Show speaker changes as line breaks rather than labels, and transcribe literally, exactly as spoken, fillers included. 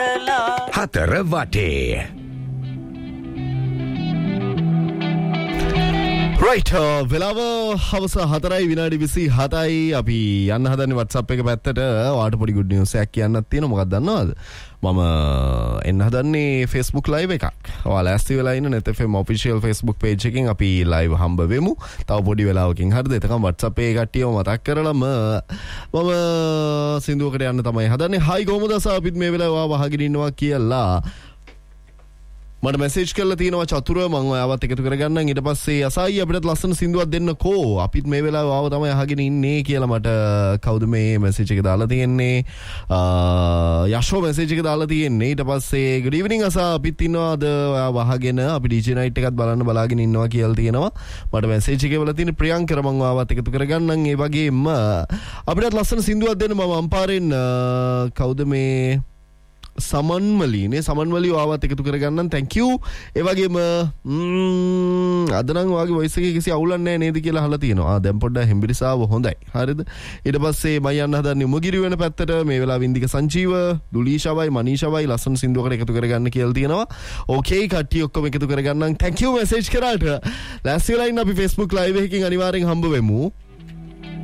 හතර වටේ right වෙලාව හවස හතරයි විනාඩි විසි හතයි අපි යන්න හදන්නේ WhatsApp එක පැත්තට ඔයාලට පොඩි good news එකක් කියන්නත් තියෙනවා මොකක්ද දන්නවද මම එන්න හදන්නේ Facebook live එකක් ඔයාලා ඇස්ති වෙලා ඉන්න net f m official Facebook page එකෙන් අපි live හම්බ වෙමු තව පොඩි වෙලාවකින් හරිද එතකම් WhatsApp එකේ කට්ටියව මතක් කරලම මම සින්දුවකට යන්න තමයි හදන්නේ hi කොහමද අස අපිත් මේ වෙලාව ඔයා වහගෙන ඉන්නවා කියලා මට මැසේජ් කරලා තියෙනවා චතුර මම ඔයාවත් එකතු කරගන්නම් ඊට පස්සේ අසයි අපිටත් ලස්සන සින්දුවක් දෙන්නකෝ අපිත් මේ වෙලාවේ ආව තමයි අහගෙන ඉන්නේ කියලා මට කවුද මේ මැසේජ් එක දාලා තියෙන්නේ යෂෝ මැසේජ් එක දාලා තියෙන්නේ ඊට පස්සේ good evening අස අපිත් ඉන්නවාද ඔයා වහගෙන අපි D J night එකත් බලන්න බලාගෙන ඉන්නවා කියලා තියෙනවා මට මැසේජ් එකේ වල තියෙන ප්‍රියංකර මම ඔයාවත් එකතු කරගන්නම් ඒ වගේම අපිටත් ලස්සන සින්දුවක් දෙන්න මම අම්පාරෙන් කවුද මේ සමන්මලීනේ සමන්මලී ආවත් එකතු කරගන්නම් thank you ඒ වගේම අද නම් ඔයාගේ voice එකේ කිසි අවුලක් නැහැ නේද කියලා අහලා තියෙනවා ආ දැන් පොඩ්ඩක් හෙම්බිරිසාව හොඳයි හරිද ඊට පස්සේ මම යන්න හදන්නේ උමගිරි වෙන පැත්තට මේ වෙලාව ඉන්දික සංජීව දුලීෂාවයි මනීෂාවයි ලස්සන සින්දුවකට එකතු කරගන්න කියලා තියෙනවා ඕකේ කට්ටිය ඔක්කොම එකතු කරගන්නම් thank you message කරාට ලෑස්ති වෙලා ඉන්න අපි Facebook live එකකින් අනිවාර්යෙන් හම්බ වෙමු